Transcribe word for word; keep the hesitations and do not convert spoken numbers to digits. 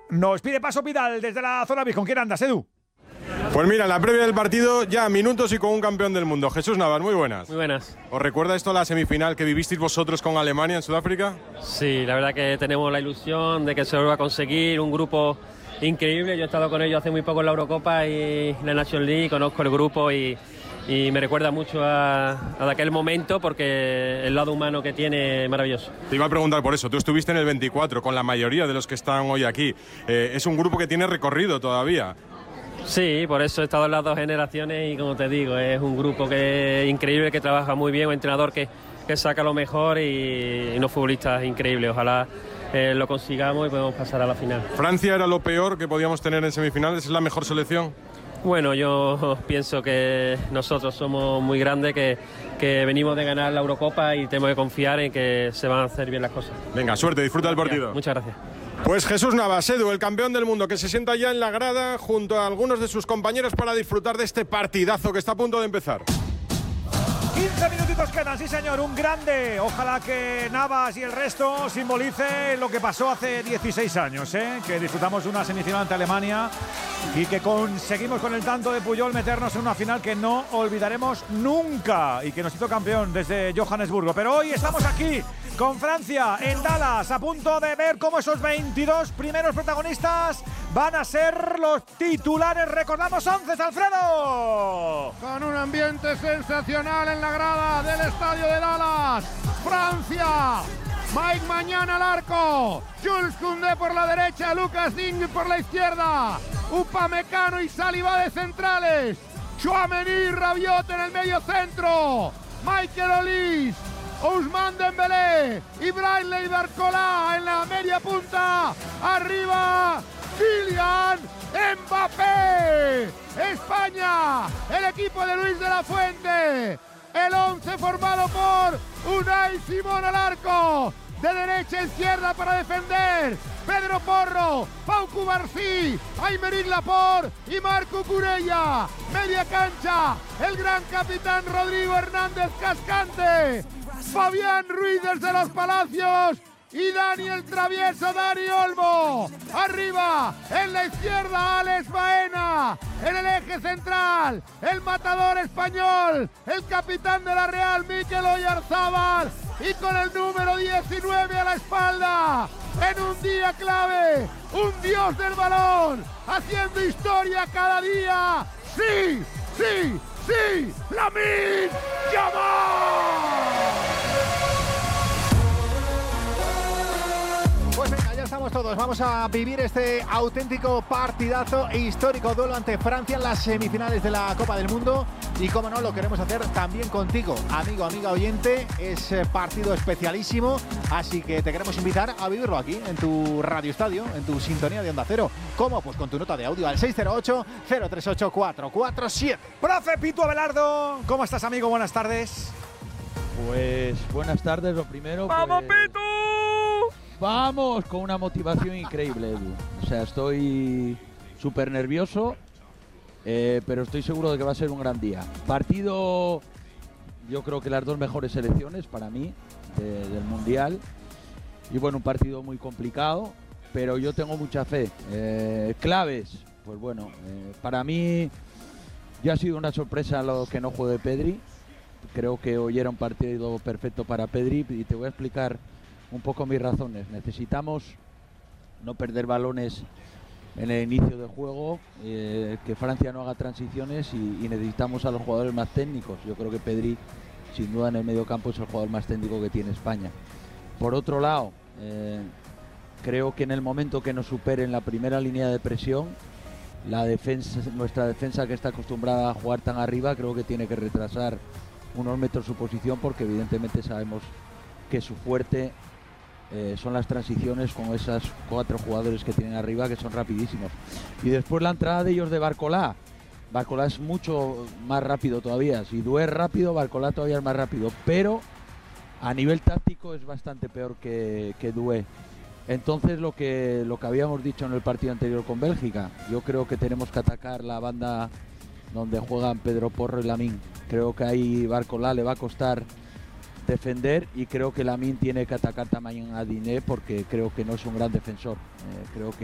Nos pide paso Vidal desde la zona B. ¿Con quién andas, Edu? Pues mira, la previa del partido, ya minutos y con un campeón del mundo. Jesús Navas, muy buenas. Muy buenas. ¿Os recuerda esto la semifinal que vivisteis vosotros con Alemania en Sudáfrica? Sí, la verdad que tenemos la ilusión de que se vuelva a conseguir un grupo increíble. Yo he estado con ellos hace muy poco en la Eurocopa y la National League, conozco el grupo y, y me recuerda mucho a, a aquel momento porque el lado humano que tiene es maravilloso. Te iba a preguntar por eso, tú estuviste en el veinticuatro con la mayoría de los que están hoy aquí. Eh, es un grupo que tiene recorrido todavía. Sí, por eso he estado en las dos generaciones y como te digo, es un grupo que es increíble, que trabaja muy bien, un entrenador que, que saca lo mejor y, y unos futbolistas increíbles. Ojalá eh, lo consigamos y podemos pasar a la final. ¿Francia era lo peor que podíamos tener en semifinales? ¿Es la mejor selección? Bueno, yo pienso que nosotros somos muy grandes, que, que venimos de ganar la Eurocopa y tenemos que confiar en que se van a hacer bien las cosas. Venga, suerte, disfruta del partido. Muchas gracias. Pues Jesús Navas, Edu, el campeón del mundo, que se sienta ya en la grada junto a algunos de sus compañeros para disfrutar de este partidazo que está a punto de empezar. quince minutitos quedan, sí señor, un grande. Ojalá que Navas y el resto simbolice lo que pasó hace dieciséis años, ¿eh? Que disfrutamos de una semifinal ante Alemania y que conseguimos con el tanto de Puyol meternos en una final que no olvidaremos nunca y que nos hizo campeón desde Johannesburgo. Pero hoy estamos aquí con Francia en Dallas, a punto de ver cómo esos veintidós primeros protagonistas van a ser los titulares. Recordamos once, Alfredo. Con un ambiente sensacional en la grada del estadio de Dallas. Francia, Mike Maignan al arco, Jules Koundé por la derecha, Lucas Digne por la izquierda, Upamecano y Saliba de centrales, Tchouaméni, Rabiot en el medio centro, Michael Olise, Ousmane Dembélé y Bradley Barcola en la media punta. Arriba, Kylian Mbappé. España, el equipo de Luis de la Fuente. El once formado por Unai Simón al arco. De derecha a izquierda para defender Pedro Porro, Pau Cubarsí, Aymeric Laporte y Marco Curella. Media cancha, el gran capitán Rodrigo Hernández Cascante, Fabián Ruiz desde los Palacios y Daniel Travieso, Dani Olmo. Arriba, en la izquierda, Alex Baena. En el eje central, el matador español, el capitán de la Real, Mikel Oyarzábal. Y con el número diecinueve a la espalda, en un día clave, un dios del balón, haciendo historia cada día. ¡Sí, sí, sí! ¡Lamine Yamal! Pues venga, ya estamos todos. Vamos a vivir este auténtico partidazo e histórico duelo ante Francia en las semifinales de la Copa del Mundo. Y como no, lo queremos hacer también contigo, amigo, amiga oyente. Es partido especialísimo, así que te queremos invitar a vivirlo aquí, en tu Radio Estadio, en tu sintonía de Onda Cero. ¿Cómo? Pues con tu nota de audio al seis cero ocho, cero tres ocho, cuatro cuatro siete. Profe Pitu Abelardo, ¿cómo estás, amigo? Buenas tardes. Pues buenas tardes, lo primero. ¡Vamos, pues, Pitu! Vamos, con una motivación increíble, Edu. O sea, estoy súper nervioso, eh, pero estoy seguro de que va a ser un gran día. Partido, yo creo que las dos mejores selecciones para mí de, del Mundial. Y bueno, un partido muy complicado, pero yo tengo mucha fe. Eh, claves, pues bueno, eh, para mí ya ha sido una sorpresa lo que no juegue Pedri. Creo que hoy era un partido perfecto para Pedri y te voy a explicar un poco mis razones. Necesitamos no perder balones en el inicio del juego, eh, que Francia no haga transiciones y, y necesitamos a los jugadores más técnicos. Yo creo que Pedri, sin duda, en el medio campo es el jugador más técnico que tiene España. Por otro lado, eh, creo que en el momento que nos superen la primera línea de presión, la defensa, nuestra defensa, que está acostumbrada a jugar tan arriba, creo que tiene que retrasar unos metros su posición, porque evidentemente sabemos que su fuerte eh, son las transiciones con esos cuatro jugadores que tienen arriba, que son rapidísimos. Y después la entrada de ellos de Barcola. Barcola es mucho más rápido todavía. Si Doué es rápido, Barcola todavía es más rápido, pero a nivel táctico es bastante peor que, que Doué. Entonces, lo que, lo que habíamos dicho en el partido anterior con Bélgica, yo creo que tenemos que atacar la banda donde juegan Pedro Porro y Lamine. Creo que ahí Barcola le va a costar defender y creo que Lamine tiene que atacar también a Diné, porque creo que no es un gran defensor. Eh, creo que